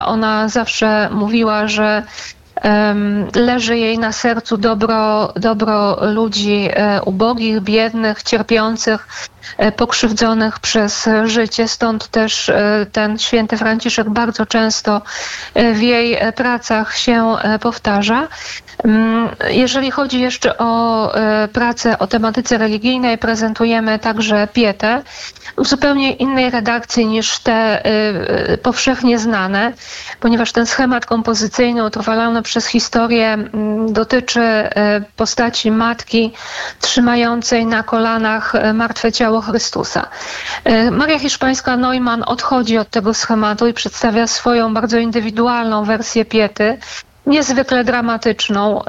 Ona zawsze mówiła, że leży jej na sercu dobro ludzi ubogich, biednych, cierpiących, pokrzywdzonych przez życie. Stąd też ten święty Franciszek bardzo często w jej pracach się powtarza. Jeżeli chodzi jeszcze o pracę o tematyce religijnej, prezentujemy także Pietę w zupełnie innej redakcji niż te powszechnie znane, ponieważ ten schemat kompozycyjny utrwalony przez historię dotyczy postaci matki trzymającej na kolanach martwe ciało Chrystusa. Maria Hiszpańska Neumann odchodzi od tego schematu i przedstawia swoją bardzo indywidualną wersję Piety, niezwykle dramatyczną,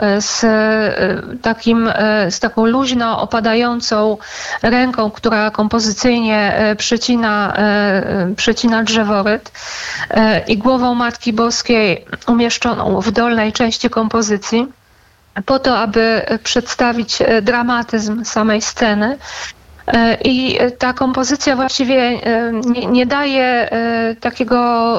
z taką luźno opadającą ręką, która kompozycyjnie przecina drzeworyt, i głową Matki Boskiej umieszczoną w dolnej części kompozycji, po to, aby przedstawić dramatyzm samej sceny. I ta kompozycja właściwie nie daje takiego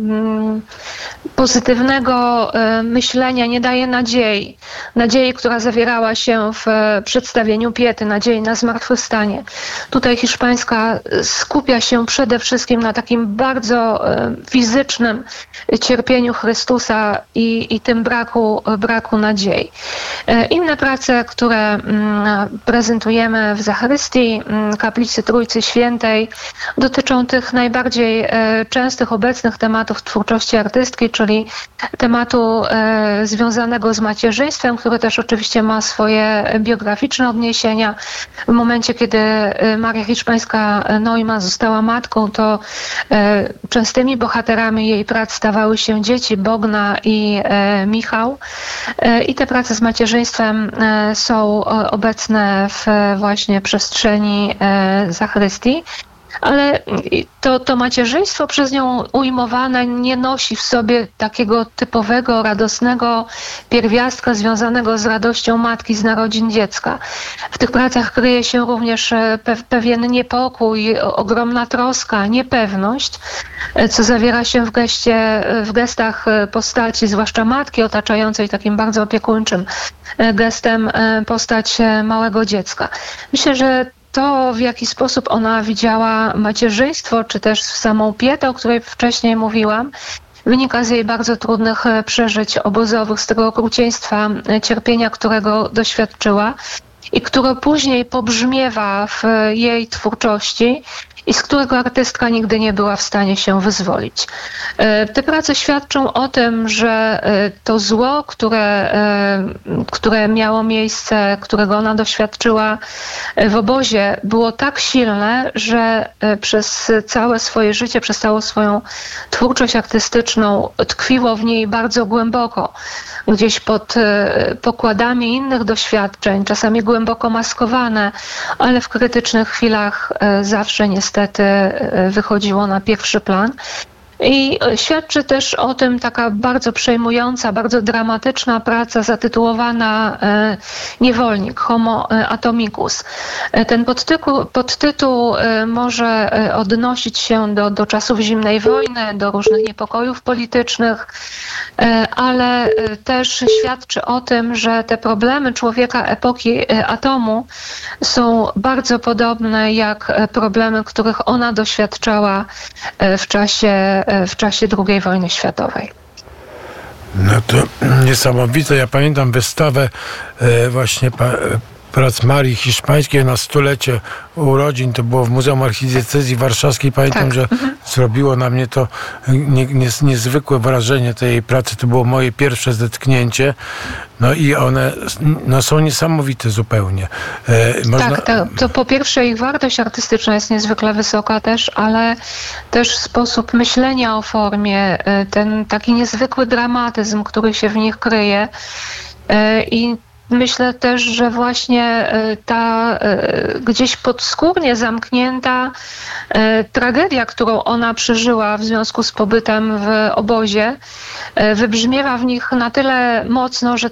pozytywnego myślenia, nie daje nadziei, która zawierała się w przedstawieniu Piety, nadziei na zmartwychwstanie. Tutaj Hiszpańska skupia się przede wszystkim na takim bardzo fizycznym cierpieniu Chrystusa i tym braku nadziei. Inne prace, które prezentujemy w Zachrystii, Kaplicy Trójcy Świętej, dotyczą tych najbardziej częstych, obecnych tematów twórczości artystki, czyli tematu związanego z macierzyństwem, który też oczywiście ma swoje biograficzne odniesienia. W momencie, kiedy Maria Hiszpańska Neumann została matką, to częstymi bohaterami jej prac stawały się dzieci Bogna i Michał. I te prace z macierzyństwem są obecne w właśnie przestrzeni zachrystii. Ale to macierzyństwo przez nią ujmowane nie nosi w sobie takiego typowego, radosnego pierwiastka związanego z radością matki z narodzin dziecka. W tych pracach kryje się również pewien niepokój, ogromna troska, niepewność, co zawiera się w gestach postaci, zwłaszcza matki otaczającej takim bardzo opiekuńczym gestem postać małego dziecka. Myślę, że to, w jaki sposób ona widziała macierzyństwo, czy też samą Pietę, o której wcześniej mówiłam, wynika z jej bardzo trudnych przeżyć obozowych, z tego okrucieństwa, cierpienia, którego doświadczyła i które później pobrzmiewa w jej twórczości i z którego artystka nigdy nie była w stanie się wyzwolić. Te prace świadczą o tym, że to zło, które miało miejsce, którego ona doświadczyła w obozie, było tak silne, że przez całe swoje życie, przez całą swoją twórczość artystyczną tkwiło w niej bardzo głęboko, gdzieś pod pokładami innych doświadczeń, czasami głęboko maskowane, ale w krytycznych chwilach zawsze niestety wychodziło na pierwszy plan. I świadczy też o tym taka bardzo przejmująca, bardzo dramatyczna praca zatytułowana Niewolnik, Homo Atomicus. Ten podtytuł może odnosić się do czasów zimnej wojny, do różnych niepokojów politycznych, ale też świadczy o tym, że te problemy człowieka epoki atomu są bardzo podobne jak problemy, których ona doświadczała w czasie II wojny światowej. No to niesamowite. Ja pamiętam wystawę właśnie prac Marii Hiszpańskiej na 100-lecie urodzin. To było w Muzeum Archidiecezji Warszawskiej. Pamiętam, tak, że zrobiło na mnie to niezwykłe wrażenie tej pracy. To było moje pierwsze zetknięcie. No i one są niesamowite zupełnie. Tak, to po pierwsze ich wartość artystyczna jest niezwykle wysoka też, ale też sposób myślenia o formie, ten taki niezwykły dramatyzm, który się w nich kryje. I myślę też, że właśnie ta gdzieś podskórnie zamknięta tragedia, którą ona przeżyła w związku z pobytem w obozie, wybrzmiewa w nich na tyle mocno, że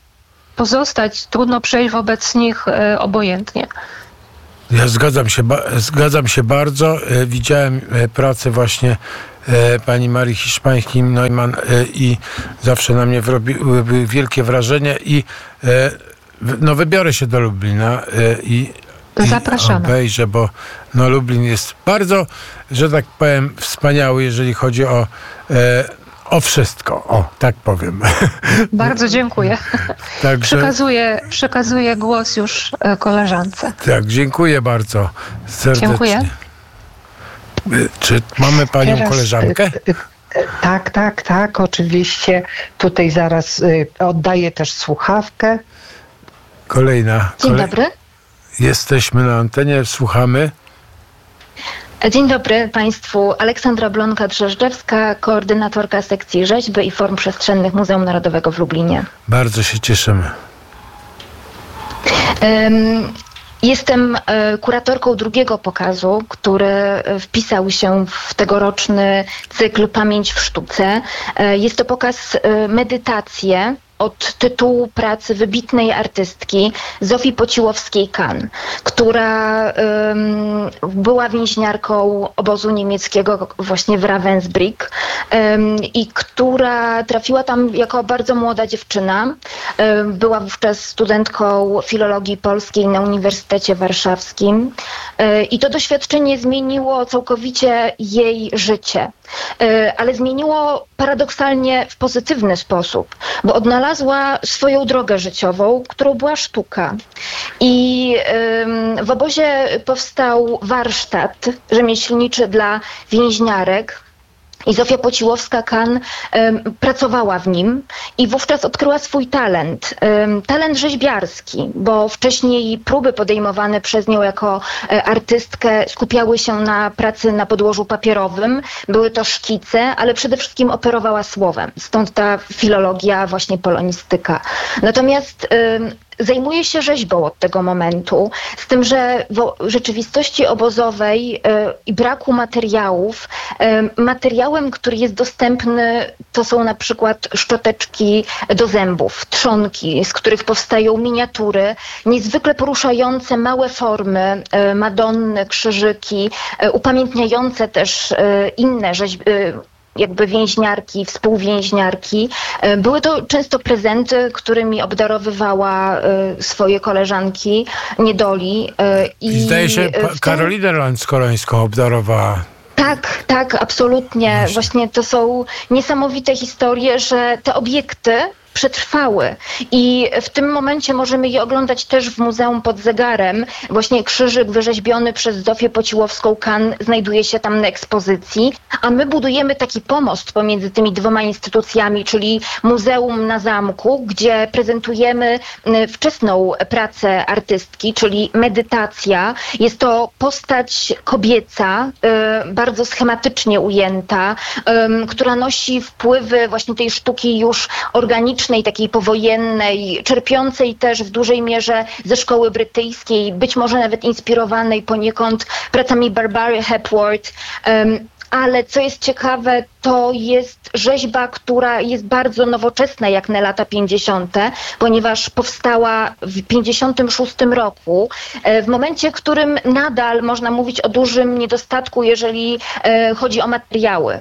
trudno przejść wobec nich obojętnie. Ja zgadzam się bardzo. Widziałem pracę właśnie pani Marii Hiszpańskiej-Neumann i zawsze na mnie robiły wielkie wrażenie i wybiorę się do Lublina i Zapraszamy. Obejrzę, bo Lublin jest bardzo, że tak powiem, wspaniały, jeżeli chodzi o wszystko. O, tak powiem. Bardzo dziękuję. Także, przekazuję głos już koleżance. Tak, dziękuję bardzo serdecznie. Dziękuję. Czy mamy panią koleżankę? Tak, oczywiście. Tutaj zaraz oddaję też słuchawkę. Kolejna. Dzień dobry. Jesteśmy na antenie, słuchamy. Dzień dobry Państwu. Aleksandra Blonka-Drzeżdżewska, koordynatorka sekcji rzeźby i form przestrzennych Muzeum Narodowego w Lublinie. Bardzo się cieszymy. Jestem kuratorką drugiego pokazu, który wpisał się w tegoroczny cykl Pamięć w sztuce. Jest to pokaz Medytacje od tytułu pracy wybitnej artystki Zofii Pociłowskiej-Kann, która była więźniarką obozu niemieckiego właśnie w Ravensbrück i która trafiła tam jako bardzo młoda dziewczyna. Była wówczas studentką filologii polskiej na Uniwersytecie Warszawskim i to doświadczenie zmieniło całkowicie jej życie, ale zmieniło paradoksalnie w pozytywny sposób, bo odnalazła swoją drogę życiową, którą była sztuka. I w obozie powstał warsztat rzemieślniczy dla więźniarek. I Zofia Pociłowska-Kann pracowała w nim i wówczas odkryła swój talent rzeźbiarski, bo wcześniej próby podejmowane przez nią jako artystkę skupiały się na pracy na podłożu papierowym, były to szkice, ale przede wszystkim operowała słowem, stąd ta filologia, właśnie polonistyka. Natomiast zajmuje się rzeźbą od tego momentu, z tym, że w rzeczywistości obozowej i braku materiałów, materiałem, który jest dostępny, to są na przykład szczoteczki do zębów, trzonki, z których powstają miniatury, niezwykle poruszające małe formy, madonny, krzyżyki, upamiętniające też inne jakby więźniarki, współwięźniarki. Były to często prezenty, którymi obdarowywała swoje koleżanki niedoli. I zdaje się, Karolinę Landskorońską obdarowała. Tak, absolutnie. Właśnie to są niesamowite historie, że te obiekty przetrwały i w tym momencie możemy je oglądać też w Muzeum pod Zegarem. Właśnie krzyżyk wyrzeźbiony przez Zofię Pociłowską-Kann znajduje się tam na ekspozycji, a my budujemy taki pomost pomiędzy tymi dwoma instytucjami, czyli Muzeum na Zamku, gdzie prezentujemy wczesną pracę artystki, czyli Medytacja. Jest to postać kobieca, bardzo schematycznie ujęta, która nosi wpływy właśnie tej sztuki już organicznej, takiej powojennej, czerpiącej też w dużej mierze ze szkoły brytyjskiej, być może nawet inspirowanej poniekąd pracami Barbary Hepworth. Ale co jest ciekawe, to jest rzeźba, która jest bardzo nowoczesna jak na lata 50., ponieważ powstała w 56 roku, w momencie, w którym nadal można mówić o dużym niedostatku, jeżeli chodzi o materiały.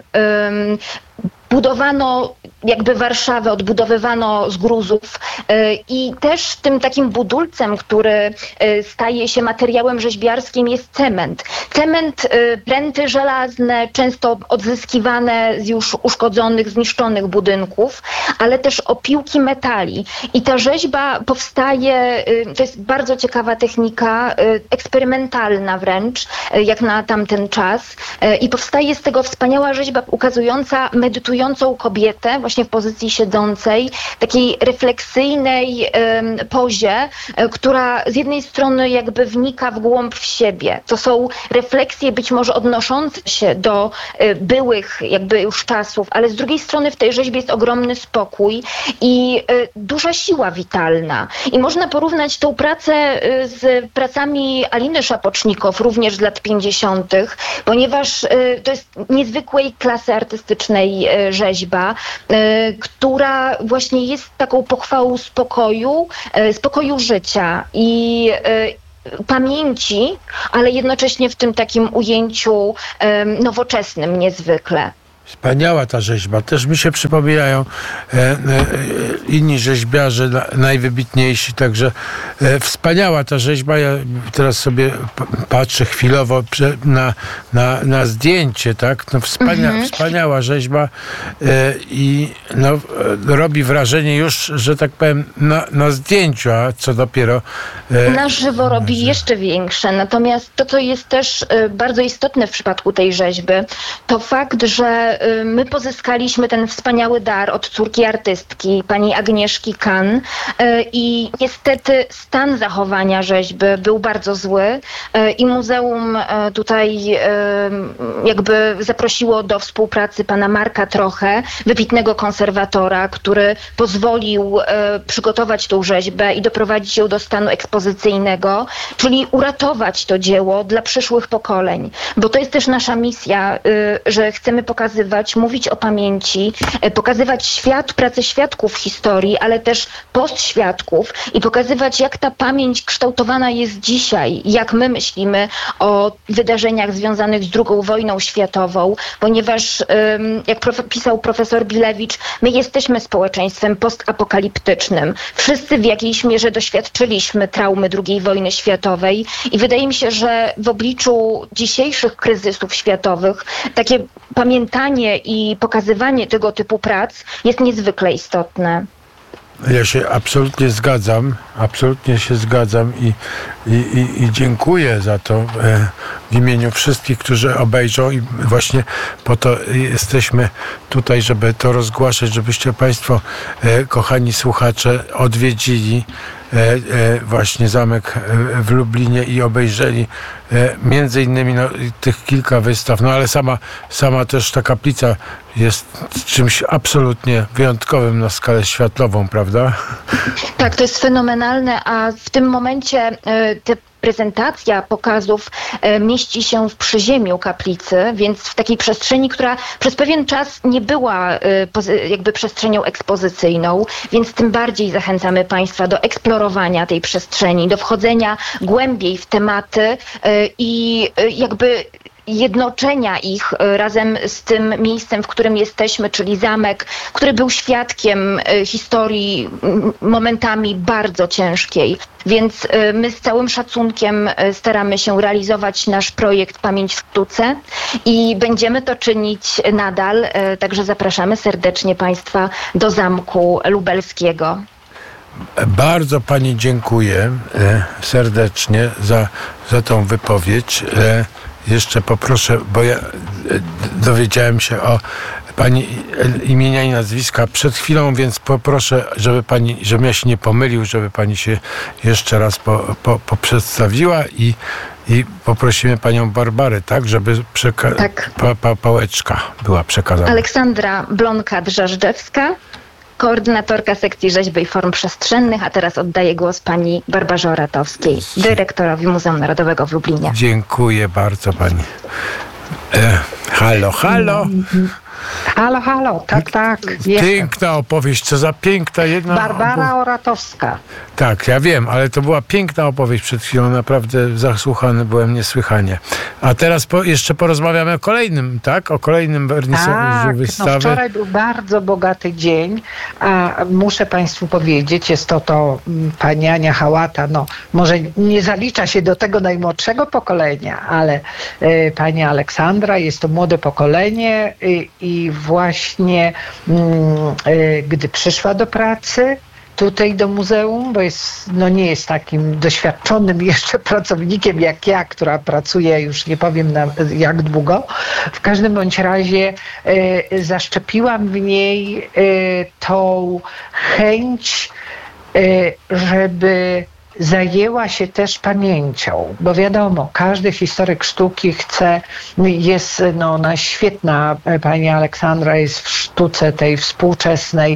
Budowano jakby Warszawę, odbudowywano z gruzów i też tym takim budulcem, który staje się materiałem rzeźbiarskim, jest cement. Cement, pręty żelazne, często odzyskiwane z już uszkodzonych, zniszczonych budynków, ale też opiłki metali. I ta rzeźba powstaje, to jest bardzo ciekawa technika, eksperymentalna wręcz, jak na tamten czas. I powstaje z tego wspaniała rzeźba ukazująca medytującą kobietę właśnie w pozycji siedzącej, takiej refleksyjnej pozie, która z jednej strony jakby wnika w głąb w siebie. To są refleksje być może odnoszące się do byłych jakby już czasów, ale z drugiej strony w tej rzeźbie jest ogromny spokój i duża siła witalna. I można porównać tą pracę z pracami Aliny Szapocznikow, również z lat 50., ponieważ to jest niezwykłej klasy artystycznej rzeźba, która właśnie jest taką pochwałą spokoju życia i pamięci, ale jednocześnie w tym takim ujęciu nowoczesnym niezwykle. Wspaniała ta rzeźba. Też mi się przypominają inni rzeźbiarze, najwybitniejsi, także wspaniała ta rzeźba. Ja teraz sobie patrzę chwilowo na zdjęcie, tak? No, wspaniała rzeźba i no, robi wrażenie już, że tak powiem, na zdjęciu, a co dopiero... Na żywo robi jeszcze większe. Natomiast to, co jest też bardzo istotne w przypadku tej rzeźby, to fakt, że my pozyskaliśmy ten wspaniały dar od córki artystki, pani Agnieszki Kan, i niestety stan zachowania rzeźby był bardzo zły i muzeum tutaj jakby zaprosiło do współpracy pana Marka Trochę, wybitnego konserwatora, który pozwolił przygotować tą rzeźbę i doprowadzić ją do stanu ekspozycyjnego, czyli uratować to dzieło dla przyszłych pokoleń. Bo to jest też nasza misja, że chcemy pokazywać, mówić o pamięci, pokazywać pracę świadków historii, ale też postświadków i pokazywać, jak ta pamięć kształtowana jest dzisiaj, jak my myślimy o wydarzeniach związanych z II wojną światową, ponieważ jak pisał profesor Bilewicz, my jesteśmy społeczeństwem postapokaliptycznym. Wszyscy w jakiejś mierze doświadczyliśmy traumy II wojny światowej i wydaje mi się, że w obliczu dzisiejszych kryzysów światowych takie pamiętanie i pokazywanie tego typu prac jest niezwykle istotne. Ja się absolutnie się zgadzam i dziękuję za to w imieniu wszystkich, którzy obejrzą i właśnie po to jesteśmy tutaj, żeby to rozgłaszać, żebyście Państwo, kochani słuchacze, odwiedzili właśnie zamek w Lublinie i obejrzeli między innymi tych kilka wystaw, no ale sama też ta kaplica jest czymś absolutnie wyjątkowym na skalę światową, prawda? Tak, to jest fenomenalne, a w tym momencie prezentacja pokazów mieści się w przyziemiu kaplicy, więc w takiej przestrzeni, która przez pewien czas nie była jakby przestrzenią ekspozycyjną, więc tym bardziej zachęcamy Państwa do eksplorowania tej przestrzeni, do wchodzenia głębiej w tematy i jakby jednoczenia ich razem z tym miejscem, w którym jesteśmy, czyli zamek, który był świadkiem historii momentami bardzo ciężkiej. Więc my z całym szacunkiem staramy się realizować nasz projekt Pamięć w sztuce i będziemy to czynić nadal, także zapraszamy serdecznie Państwa do Zamku Lubelskiego. Bardzo Pani dziękuję serdecznie za tą wypowiedź. Jeszcze poproszę, bo ja dowiedziałem się o Pani imienia i nazwiska przed chwilą, więc poproszę, żebym ja się nie pomylił, żeby Pani się jeszcze raz poprzedstawiła i poprosimy Panią Barbarę, tak, żeby pałeczka była przekazana. Aleksandra Blonka-Drzażdżewska, koordynatorka sekcji rzeźby i form przestrzennych, a teraz oddaję głos pani Barbarze Oratowskiej, dyrektorowi Muzeum Narodowego w Lublinie. Dziękuję bardzo Pani. Halo. Halo, tak. Piękna opowieść, co za piękna jedna... Barbara Oratowska. Tak, ja wiem, ale to była piękna opowieść przed chwilą, naprawdę zasłuchany byłem niesłychanie. A teraz jeszcze porozmawiamy o kolejnym, tak? O kolejnym wernisażu wystawy. No wczoraj był bardzo bogaty dzień, a muszę Państwu powiedzieć, jest to pani Ania Hałata, może nie zalicza się do tego najmłodszego pokolenia, ale pani Aleksandra, jest to młode pokolenie i właśnie gdy przyszła do pracy, tutaj do muzeum, bo nie jest takim doświadczonym jeszcze pracownikiem jak ja, która pracuje już nie powiem jak długo. W każdym bądź razie zaszczepiłam w niej tą chęć, żeby zajęła się też pamięcią, bo wiadomo, każdy historyk sztuki ona świetna, pani Aleksandra jest w sztuce tej współczesnej,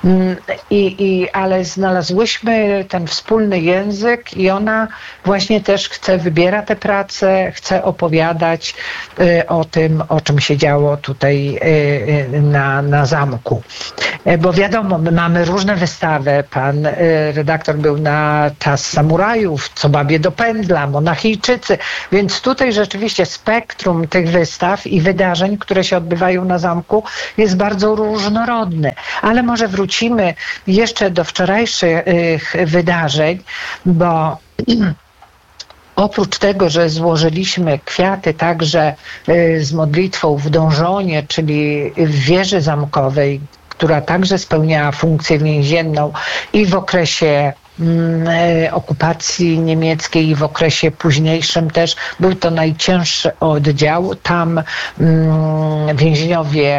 ale znalazłyśmy ten wspólny język i ona właśnie też wybiera te prace, chce opowiadać o tym, o czym się działo tutaj na zamku. Bo wiadomo, my mamy różne wystawy. Pan redaktor był na Czas Samurajów, Co babie do pędzla, Monachijczycy, więc tutaj rzeczywiście spektrum tych wystaw i wydarzeń, które się odbywają na zamku, jest bardzo różnorodny. Ale może wrócimy jeszcze do wczorajszych wydarzeń, bo oprócz tego, że złożyliśmy kwiaty także z modlitwą w Dążonie, czyli w wieży zamkowej, która także spełniała funkcję więzienną i w okresie okupacji niemieckiej i w okresie późniejszym też był to najcięższy oddział. Tam więźniowie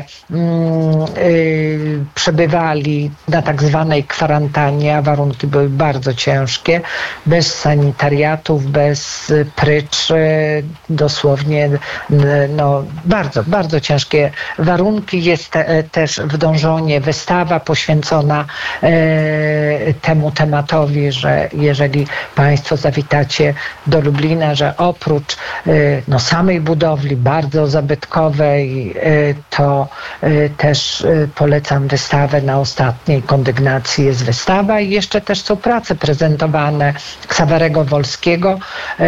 przebywali na tak zwanej kwarantannie, a warunki były bardzo ciężkie, bez sanitariatów, bez prycz, dosłownie bardzo, bardzo ciężkie warunki. Jest też w Dążonie wystawa poświęcona temu tematowi, że jeżeli Państwo zawitacie do Lublina, że oprócz samej budowli bardzo zabytkowej, to też polecam wystawę. Na ostatniej kondygnacji jest wystawa i jeszcze też są prace prezentowane Ksawerego Wolskiego,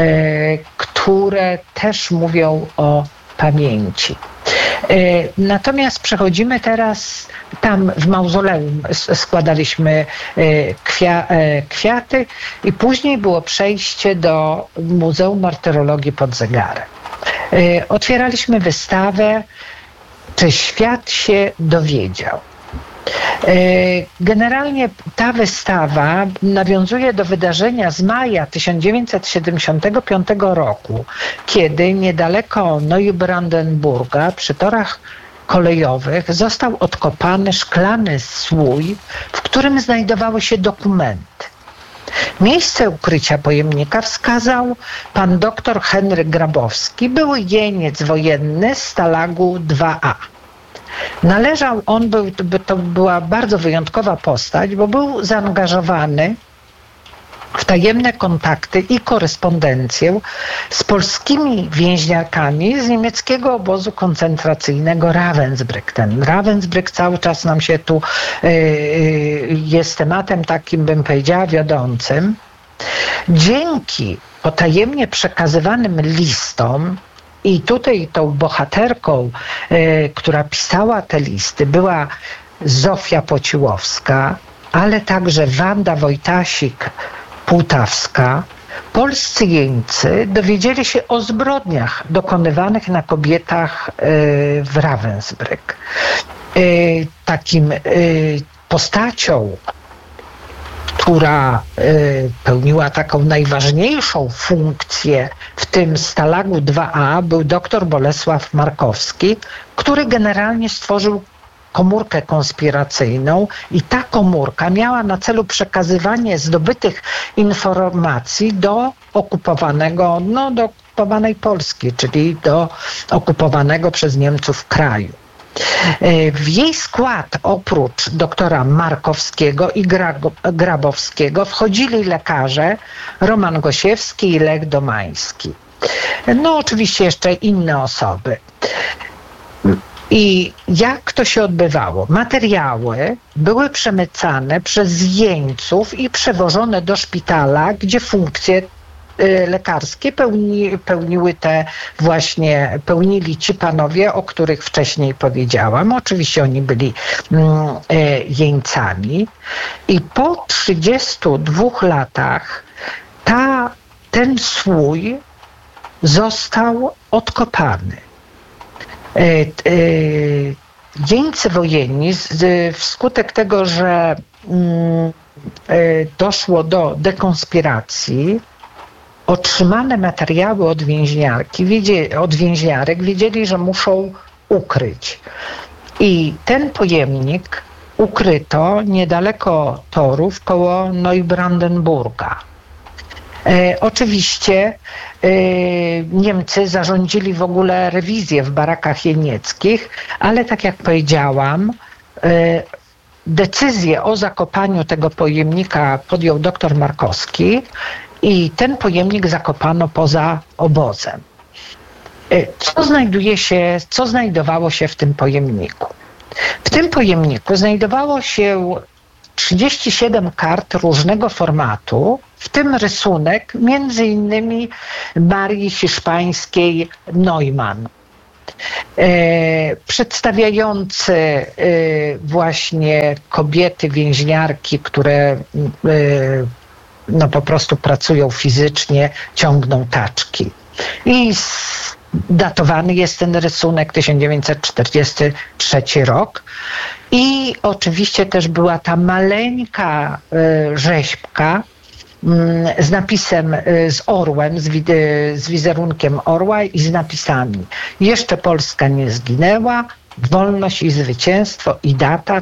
które też mówią o pamięci. Natomiast przechodzimy teraz, tam w mauzoleum składaliśmy kwiaty i później było przejście do Muzeum Martyrologii pod Zegarem. Otwieraliśmy wystawę Czy świat się dowiedział? Generalnie ta wystawa nawiązuje do wydarzenia z maja 1975 roku, kiedy niedaleko Neubrandenburga przy torach kolejowych został odkopany szklany słój, w którym znajdowały się dokumenty. Miejsce ukrycia pojemnika wskazał pan dr Henryk Grabowski, były jeniec wojenny z Stalagu 2A. Należał on, to była bardzo wyjątkowa postać, bo był zaangażowany w tajemne kontakty i korespondencję z polskimi więźniakami z niemieckiego obozu koncentracyjnego Ravensbrück. Ten Ravensbrück cały czas nam się tu jest tematem takim, bym powiedziała, wiodącym. Dzięki potajemnie przekazywanym listom, i tutaj tą bohaterką, która pisała te listy, była Zofia Pociłowska, ale także Wanda Wojtasik-Półtawska, polscy jeńcy dowiedzieli się o zbrodniach dokonywanych na kobietach w Ravensbrück. Takim postacią, która pełniła taką najważniejszą funkcję w tym Stalagu 2A, był dr Bolesław Markowski, który generalnie stworzył komórkę konspiracyjną i ta komórka miała na celu przekazywanie zdobytych informacji do okupowanej Polski, czyli do okupowanego przez Niemców kraju. W jej skład oprócz doktora Markowskiego i Grabowskiego wchodzili lekarze Roman Gosiewski i Lech Domański. Oczywiście jeszcze inne osoby. I jak to się odbywało? Materiały były przemycane przez jeńców i przewożone do szpitala, gdzie funkcje lekarskie pełnili ci panowie, o których wcześniej powiedziałam. Oczywiście oni byli jeńcami i po 32 latach ten słój został odkopany. Jeńcy wojenni wskutek tego, że doszło do dekonspiracji, otrzymane materiały od więźniarek wiedzieli, że muszą ukryć. I ten pojemnik ukryto niedaleko torów koło Neubrandenburga. Oczywiście Niemcy zarządzili w ogóle rewizję w barakach jenieckich, ale tak jak powiedziałam, decyzję o zakopaniu tego pojemnika podjął dr Markowski i ten pojemnik zakopano poza obozem. Co znajdowało się w tym pojemniku? W tym pojemniku znajdowało się 37 kart różnego formatu, w tym rysunek między innymi Marii Hiszpańskiej Neumann, przedstawiający właśnie kobiety więźniarki, które no po prostu pracują fizycznie, ciągną taczki. I datowany jest ten rysunek 1943 rok. I oczywiście też była ta maleńka rzeźbka z napisem, z orłem, z wizerunkiem orła i z napisami: jeszcze Polska nie zginęła, wolność i zwycięstwo, i data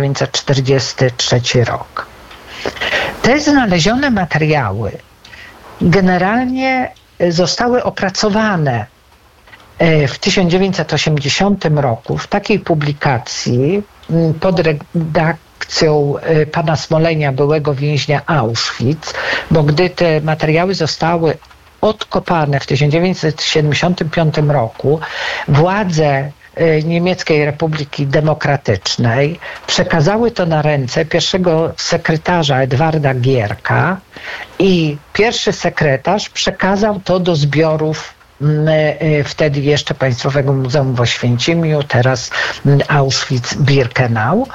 1943 rok. Te znalezione materiały generalnie zostały opracowane w 1980 roku w takiej publikacji pod redakcją pana Smolenia, byłego więźnia Auschwitz, bo gdy te materiały zostały odkopane w 1975 roku, władze Niemieckiej Republiki Demokratycznej przekazały to na ręce pierwszego sekretarza Edwarda Gierka i pierwszy sekretarz przekazał to do zbiorów wtedy jeszcze Państwowego Muzeum w Oświęcimiu, teraz Auschwitz-Birkenau,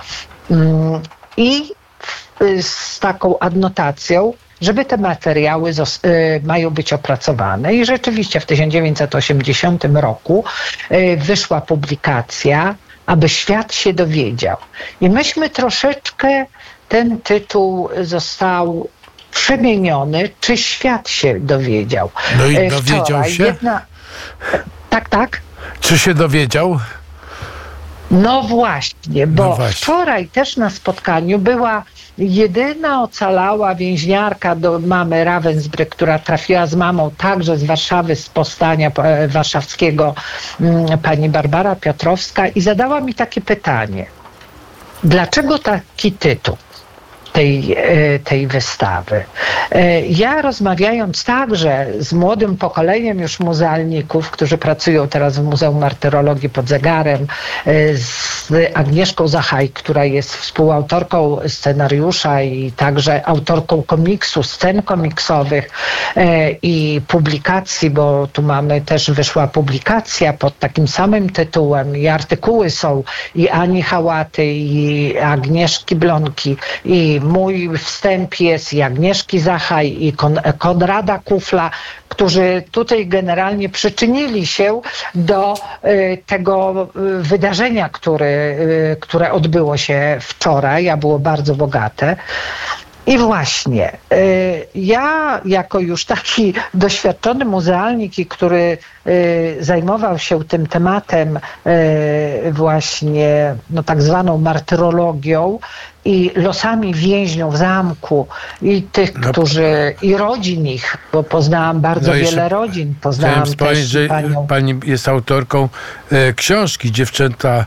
i z taką adnotacją, żeby te materiały mają być opracowane. I rzeczywiście w 1980 roku wyszła publikacja, aby świat się dowiedział. I myśmy troszeczkę, ten tytuł został przemieniony, czy świat się dowiedział. No i dowiedział się? Tak. Czy się dowiedział? No właśnie, bo wczoraj też na spotkaniu była jedyna ocalała więźniarka do mamy Ravensbrück, która trafiła z mamą także z Warszawy, z powstania warszawskiego, pani Barbara Piotrowska, i zadała mi takie pytanie: dlaczego taki tytuł tej wystawy? Ja, rozmawiając także z młodym pokoleniem już muzealników, którzy pracują teraz w Muzeum Martyrologii pod Zegarem, z Agnieszką Zachaj, która jest współautorką scenariusza i także autorką komiksu, scen komiksowych i publikacji, bo tu mamy też, wyszła publikacja pod takim samym tytułem i artykuły są i Ani Hałaty, i Agnieszki Blonki, i mój wstęp jest, i Agnieszki Zachaj, i Konrada Kufla, którzy tutaj generalnie przyczynili się do tego wydarzenia, które odbyło się wczoraj, a było bardzo bogate. I właśnie, ja jako już taki doświadczony muzealnik, i który zajmował się tym tematem właśnie tak zwaną martyrologią i losami więźniów zamku i tych, którzy, i rodzin ich, bo poznałam bardzo wiele rodzin. Poznałam też wspomnieć, że panią... pani jest autorką książki Dziewczęta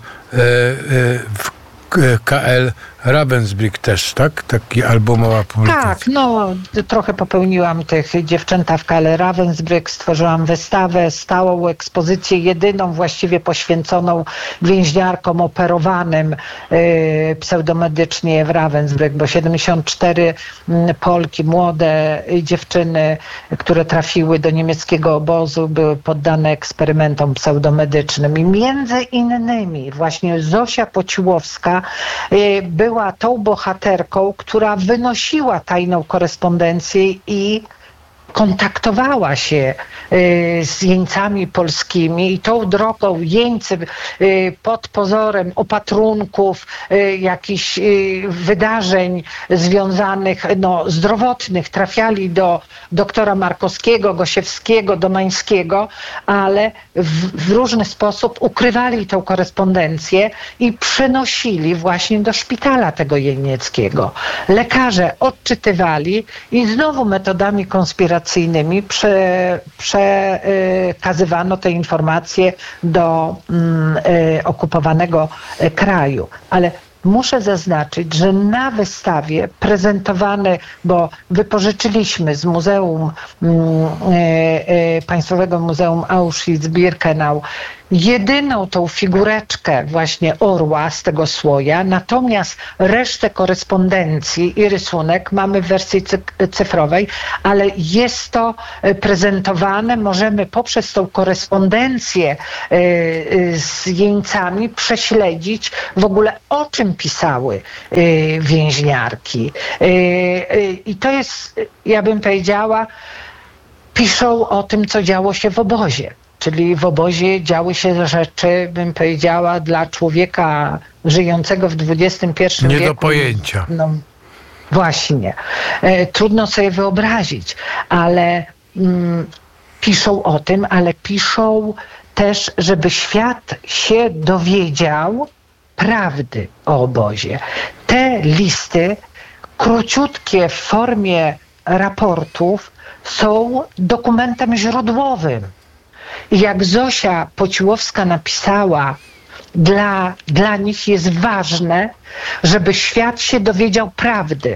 w KL Ravensbrück też, tak? Taki albumowa publikacja. Tak, trochę popełniłam tych. Dziewczęta w KL Ravensbrück, stworzyłam wystawę, stałą ekspozycję, jedyną właściwie poświęconą więźniarkom operowanym pseudomedycznie w Ravensbrück, bo 74 Polki, młode dziewczyny, które trafiły do niemieckiego obozu, były poddane eksperymentom pseudomedycznym. I między innymi właśnie Zosia Pociłowska była tą bohaterką, która wynosiła tajną korespondencję i kontaktowała się z jeńcami polskimi, i tą drogą jeńcy pod pozorem opatrunków, jakichś wydarzeń związanych, zdrowotnych, trafiali do doktora Markowskiego, Gosiewskiego, Domańskiego, ale w różny sposób ukrywali tą korespondencję i przynosili właśnie do szpitala tego jenieckiego. Lekarze odczytywali i znowu metodami konspiracyjnymi przekazywano te informacje do okupowanego kraju. Ale muszę zaznaczyć, że na wystawie prezentowane, bo wypożyczyliśmy z Muzeum Państwowego Muzeum Auschwitz-Birkenau jedyną tą figureczkę właśnie orła z tego słoja, natomiast resztę korespondencji i rysunek mamy w wersji cyfrowej, ale jest to prezentowane, możemy poprzez tą korespondencję z jeńcami prześledzić w ogóle, o czym pisały więźniarki. I to jest, ja bym powiedziała, piszą o tym, co działo się w obozie. Czyli w obozie działy się rzeczy, bym powiedziała, dla człowieka żyjącego w XXI wieku. Nie do pojęcia. No, właśnie. Trudno sobie wyobrazić, ale piszą o tym, ale piszą też, żeby świat się dowiedział prawdy o obozie. Te listy, króciutkie w formie raportów, są dokumentem źródłowym. I jak Zosia Pociłowska napisała, dla nich jest ważne, żeby świat się dowiedział prawdy.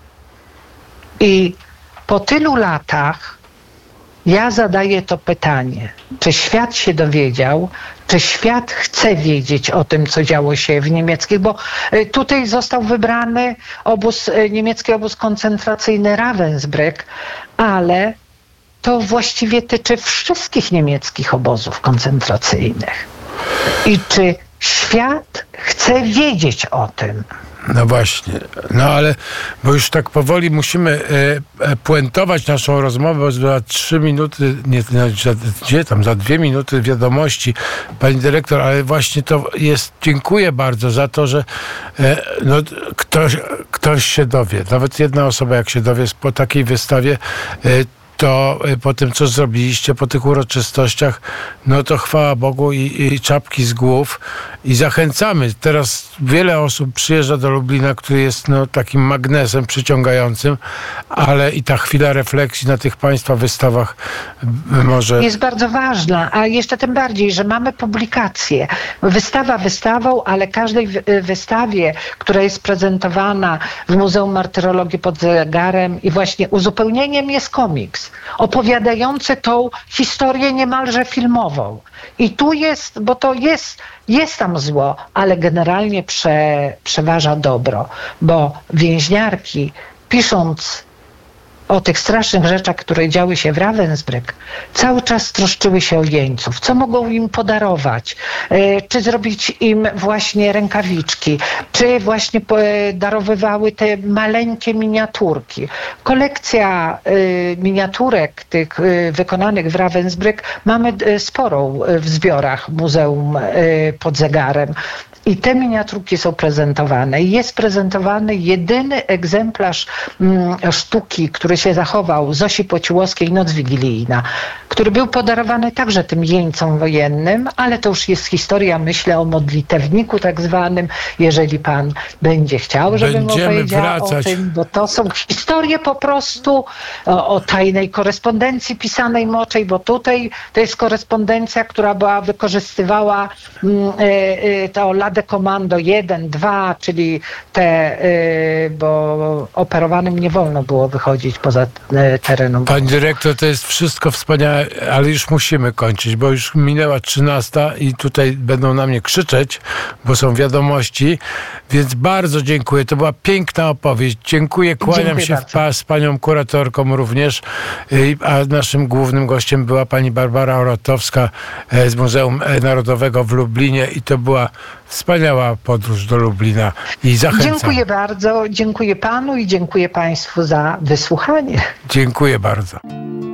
I po tylu latach ja zadaję to pytanie, czy świat się dowiedział, czy świat chce wiedzieć o tym, co działo się w niemieckich, bo tutaj został wybrany niemiecki obóz koncentracyjny Ravensbrück, ale to właściwie tyczy wszystkich niemieckich obozów koncentracyjnych. I czy świat chce wiedzieć o tym? No właśnie, no ale, bo już tak powoli musimy puentować naszą rozmowę, bo za 3 minuty, za 2 minuty wiadomości, pani dyrektor, ale właśnie to jest, dziękuję bardzo za to, że no, ktoś się dowie, nawet jedna osoba jak się dowie po takiej wystawie, to po tym, co zrobiliście, po tych uroczystościach, no to chwała Bogu i czapki z głów. I zachęcamy. Teraz wiele osób przyjeżdża do Lublina, który jest no, takim magnesem przyciągającym, ale i ta chwila refleksji na tych państwa wystawach może... Jest bardzo ważna, a jeszcze tym bardziej, że mamy publikacje. Wystawa wystawą, ale każdej wystawie, która jest prezentowana w Muzeum Martyrologii pod Zegarem i właśnie uzupełnieniem jest komiks opowiadający tą historię niemalże filmową. I tu jest, bo to jest tam zło, ale generalnie przeważa dobro, bo więźniarki, pisząc o tych strasznych rzeczach, które działy się w Ravensbrück, cały czas troszczyły się o jeńców. Co mogą im podarować? Czy zrobić im właśnie rękawiczki? Czy właśnie darowywały te maleńkie miniaturki? Kolekcja miniaturek tych wykonanych w Ravensbrück mamy sporą w zbiorach Muzeum pod Zegarem. I te miniaturki są prezentowane. Jest prezentowany jedyny egzemplarz sztuki, który się zachował, Zosi Pociłowskiej, Noc Wigilijna, który był podarowany także tym jeńcom wojennym, ale to już jest historia, myślę, o modlitewniku tak zwanym, jeżeli pan będzie chciał, żebym opowiedziała o tym, bo to są historie po prostu o tajnej korespondencji pisanej moczej, bo tutaj to jest korespondencja, która wykorzystywała to Lade Komando 1, 2, czyli te, bo operowanym nie wolno było wychodzić poza terenem. Pani dyrektor, to jest wszystko wspaniałe, ale już musimy kończyć, bo już minęła 13 i tutaj będą na mnie krzyczeć, bo są wiadomości, więc bardzo dziękuję. To była piękna opowieść. Dziękuję, kłaniam się z panią kuratorką również, a naszym głównym gościem była pani Barbara Orotowska z Muzeum Narodowego w Lublinie i to była wspaniała podróż do Lublina i zachęcam. Dziękuję bardzo, dziękuję panu i dziękuję państwu za wysłuchanie. Dziękuję bardzo.